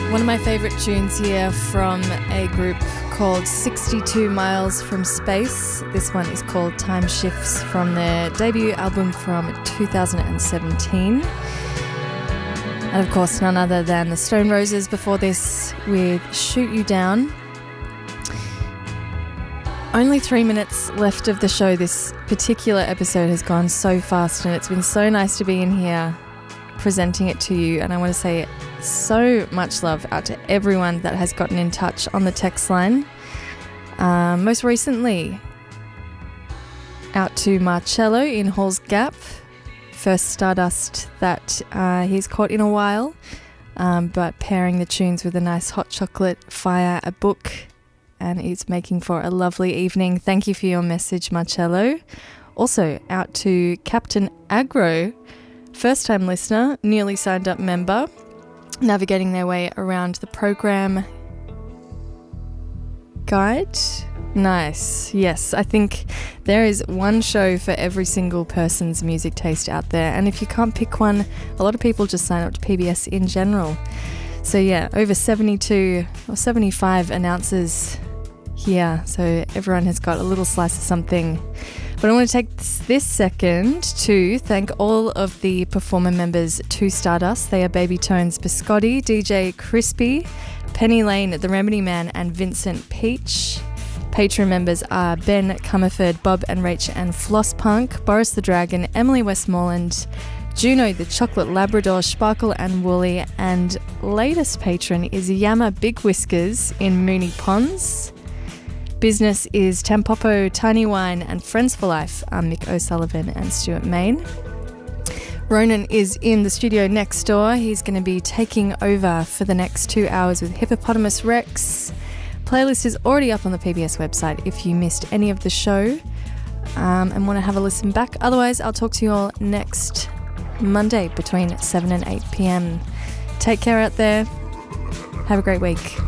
One of my favourite tunes here from a group called 62 Miles from Space. This one is called Time Shifts from their debut album from 2017. And of course none other than the Stone Roses before this with Shoot You Down. Only 3 minutes left of the show. This particular episode has gone so fast and it's been so nice to be in here presenting it to you, and I want to say so much love out to everyone that has gotten in touch on the text line. Most recently out to Marcello in Halls Gap, first Stardust that he's caught in a while, but pairing the tunes with a nice hot chocolate, fire, a book, and it's making for a lovely evening. Thank you for your message, Marcello. Also out to Captain Agro, first-time listener, newly signed up member, navigating their way around the program guide. Nice. Yes, I think there is one show for every single person's music taste out there, and if you can't pick one, a lot of people just sign up to PBS in general. So yeah, over 72 or 75 announcers here, so everyone has got a little slice of something. But I want to take this second to thank all of the performer members to Stardust. They are Baby Tones Biscotti, DJ Crispy, Penny Lane, The Remedy Man, and Vincent Peach. Patron members are Ben Comerford, Bob and Rach and Floss Punk, Boris the Dragon, Emily Westmoreland, Juno the Chocolate Labrador, Sparkle and Woolly, and latest patron is Yama Big Whiskers in Mooney Ponds. Business is Tampopo, Tiny Wine and Friends for Life are Mick O'Sullivan and Stuart Main. Ronan is in the studio next door. He's going to be taking over for the next 2 hours with Hippopotamus Rex. Playlist is already up on the PBS website if you missed any of the show and want to have a listen back. Otherwise, I'll talk to you all next Monday between 7 and 8 p.m. Take care out there. Have a great week.